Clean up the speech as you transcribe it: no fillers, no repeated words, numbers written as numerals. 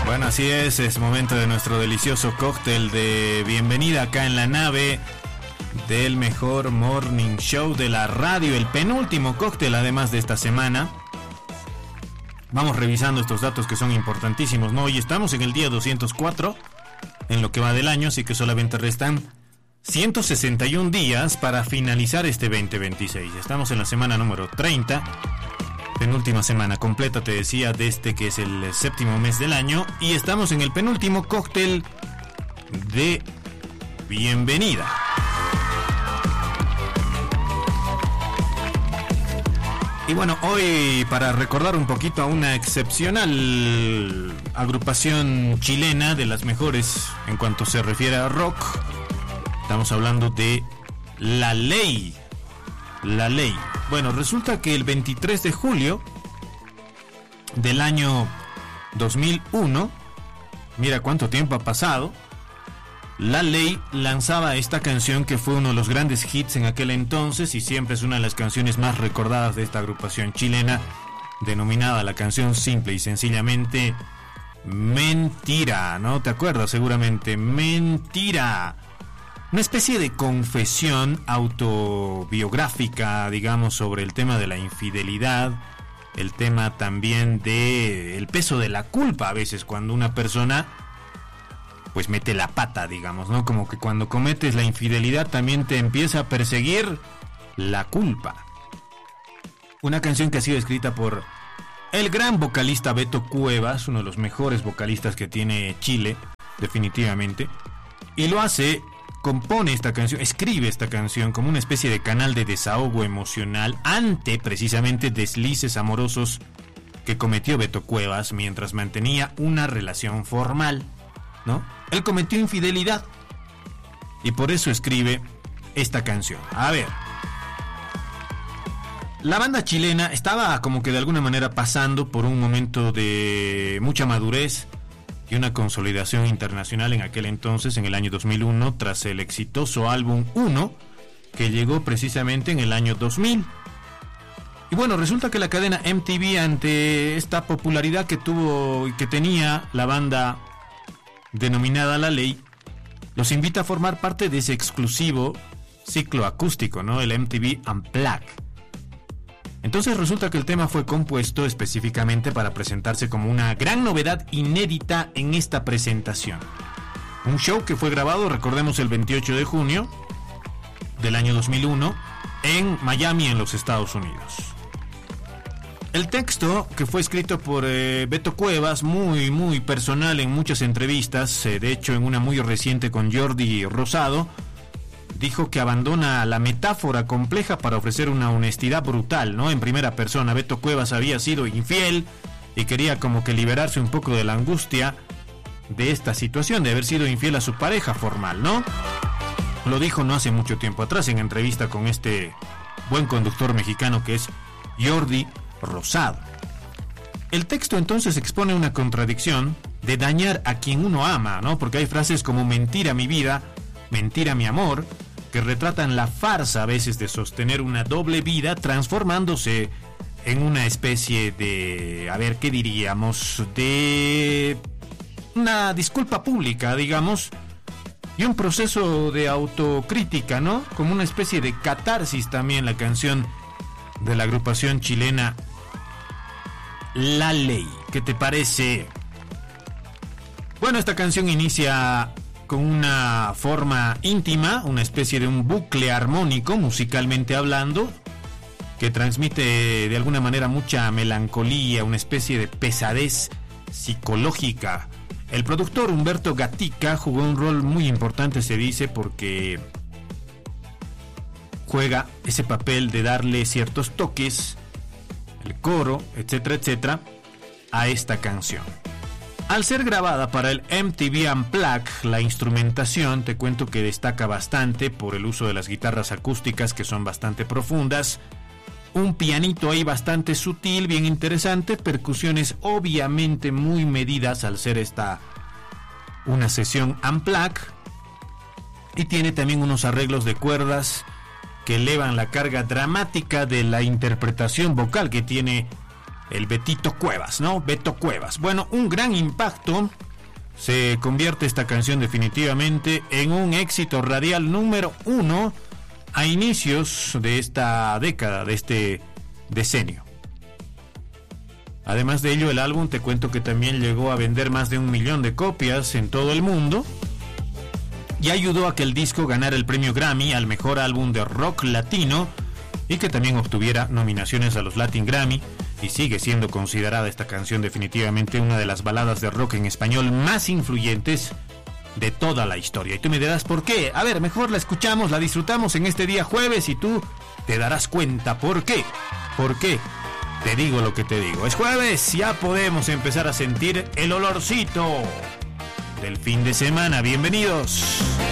Bueno, así es momento de nuestro delicioso cóctel de bienvenida acá en la nave del mejor morning show de la radio, el penúltimo cóctel además de esta semana. Vamos revisando estos datos que son importantísimos, ¿no? Hoy estamos en el día 204 en lo que va del año, así que solamente restan 161 días para finalizar este 2026. Estamos en la semana número 30. Penúltima semana completa, te decía, de este que es el séptimo mes del año, y estamos en el penúltimo cóctel de bienvenida. Y bueno, hoy para recordar un poquito a una excepcional agrupación chilena, de las mejores en cuanto se refiere a rock, estamos hablando de La Ley. La Ley. Bueno, resulta que el 23 de julio del año 2001, mira cuánto tiempo ha pasado, La Ley lanzaba esta canción que fue uno de los grandes hits en aquel entonces y siempre es una de las canciones más recordadas de esta agrupación chilena, denominada la canción simple y sencillamente Mentira, ¿no? ¿Te acuerdas? Seguramente, Mentira. Una especie de confesión autobiográfica, digamos, sobre el tema de la infidelidad, el tema también de el peso de la culpa a veces cuando una persona pues mete la pata, digamos, ¿no? Como que cuando cometes la infidelidad también te empieza a perseguir la culpa. Una canción que ha sido escrita por el gran vocalista Beto Cuevas, uno de los mejores vocalistas que tiene Chile, definitivamente, y lo hace... compone esta canción, escribe esta canción como una especie de canal de desahogo emocional ante precisamente deslices amorosos que cometió Beto Cuevas mientras mantenía una relación formal, ¿no? Él cometió infidelidad y por eso escribe esta canción. A ver, la banda chilena estaba como que de alguna manera pasando por un momento de mucha madurez y una consolidación internacional en aquel entonces, en el año 2001, tras el exitoso álbum 1, que llegó precisamente en el año 2000. Y bueno, resulta que la cadena MTV, ante esta popularidad que tuvo y que tenía la banda denominada La Ley, los invita a formar parte de ese exclusivo ciclo acústico, ¿no? El MTV Unplugged. Entonces resulta que el tema fue compuesto específicamente para presentarse como una gran novedad inédita en esta presentación. Un show que fue grabado, recordemos, el 28 de junio del año 2001 en Miami, en los Estados Unidos. El texto, que fue escrito por Beto Cuevas, muy personal en muchas entrevistas, de hecho en una muy reciente con Jordi Rosado, dijo que abandona la metáfora compleja para ofrecer una honestidad brutal, ¿no? En primera persona, Beto Cuevas había sido infiel y quería como que liberarse un poco de la angustia de esta situación, de haber sido infiel a su pareja formal, ¿no? Lo dijo no hace mucho tiempo atrás en entrevista con este buen conductor mexicano que es Jordi Rosado. El texto entonces expone una contradicción de dañar a quien uno ama, ¿no? Porque hay frases como mentira mi vida, mentira mi amor, que retratan la farsa a veces de sostener una doble vida, transformándose en una especie de, a ver, ¿qué diríamos? De una disculpa pública, digamos, y un proceso de autocrítica, ¿no? Como una especie de catarsis también la canción de la agrupación chilena La Ley. ¿Qué te parece? Bueno, esta canción inicia con una forma íntima, una especie de un bucle armónico, musicalmente hablando, que transmite de alguna manera mucha melancolía, una especie de pesadez psicológica. El productor Humberto Gatica jugó un rol muy importante, se dice, porque juega ese papel de darle ciertos toques, el coro, etcétera, a esta canción. Al ser grabada para el MTV Unplugged, la instrumentación, te cuento que destaca bastante por el uso de las guitarras acústicas, que son bastante profundas, un pianito ahí bastante sutil, bien interesante, percusiones obviamente muy medidas al ser esta una sesión Unplugged, y tiene también unos arreglos de cuerdas que elevan la carga dramática de la interpretación vocal que tiene el Betito Cuevas, ¿no? Beto Cuevas. Bueno, un gran impacto. Se convierte esta canción definitivamente en un éxito radial número 1 a inicios de esta década, de este decenio. Además de ello, el álbum, te cuento que también llegó a vender más de 1 millón de copias en todo el mundo y ayudó a que el disco ganara el premio Grammy al mejor álbum de rock latino y que también obtuviera nominaciones a los Latin Grammy. Y sigue siendo considerada esta canción definitivamente una de las baladas de rock en español más influyentes de toda la historia. Y tú me dirás por qué. A ver, mejor la escuchamos, la disfrutamos en este día jueves y tú te darás cuenta por qué. ¿Por qué? Te digo lo que te digo. Es jueves, ya podemos empezar a sentir el olorcito del fin de semana. Bienvenidos.